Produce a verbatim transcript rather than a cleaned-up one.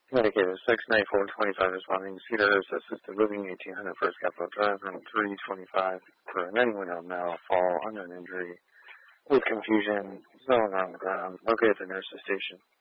Medicated six ninety-four twenty-five responding to Cedar Hurst Assisted Living, eighteen hundred First Capitol Drive, room three twenty-five for a ninety-one year old male, fall, unknown injury, with confusion, snowing on the ground, located at the nurse's station.